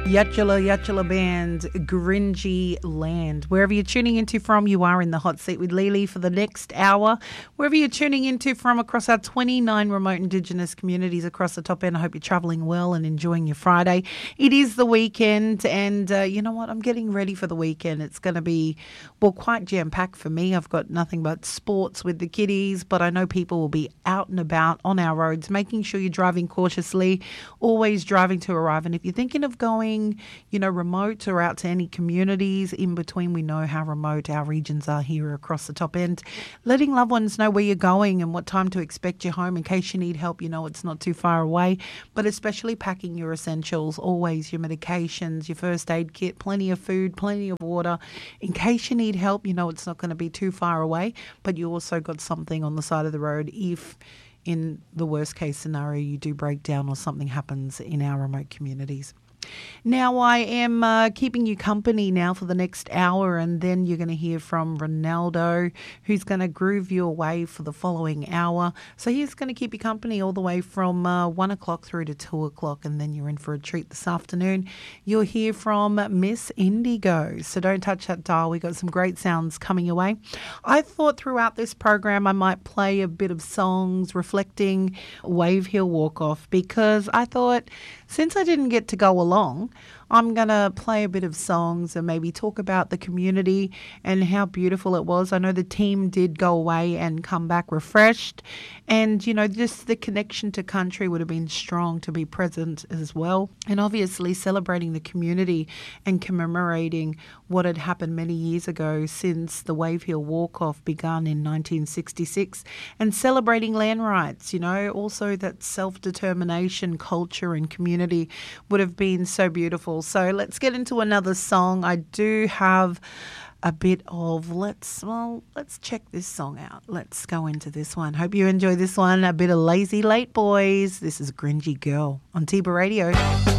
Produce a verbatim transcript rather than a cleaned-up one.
Yatchula Yatchula Band, Gringy Land. Wherever you're tuning into from, you are in the hot seat with Lily for the next hour. Wherever you're tuning into from across our twenty-nine remote Indigenous communities across the top end, I hope you're travelling well and enjoying your Friday. It is the weekend, and uh, you know what? I'm getting ready for the weekend. It's going to be, well, quite jam-packed for me. I've got nothing but sports with the kiddies, but I know people will be out and about on our roads, making sure you're driving cautiously, always driving to arrive. And if you're thinking of going, you know, remote or out to any communities in between, we know how remote our regions are here across the top end. Letting loved ones know where you're going and what time to expect you home in case you need help, you know it's not too far away. But especially packing your essentials, always your medications, your first aid kit, plenty of food, plenty of water. In case you need help, you know it's not going to be too far away, but you also got something on the side of the road if in the worst case scenario you do break down or something happens in our remote communities. Now, I am uh, keeping you company now for the next hour, and then you're going to hear from Ronaldo, who's going to groove you away for the following hour. So he's going to keep you company all the way from uh, one o'clock through to two o'clock, and then you're in for a treat this afternoon. You'll hear from Miss Indigo. So don't touch that dial. We got some great sounds coming your way. I thought throughout this program I might play a bit of songs reflecting Wave Hill Walk-Off, because I thought since I didn't get to go along, I'm going to play a bit of songs and maybe talk about the community and how beautiful it was. I know the team did go away and come back refreshed. And, you know, just the connection to country would have been strong to be present as well. And obviously celebrating the community and commemorating what had happened many years ago since the Wave Hill Walk-Off begun in nineteen sixty-six, and celebrating land rights, you know, also that self-determination culture and community would have been so beautiful. So let's get into another song. I do have a bit of, let's, well, let's check this song out. Let's go into this one. Hope you enjoy this one. A bit of Lazy Late Boys. This is Gringy Girl on Tiba Radio.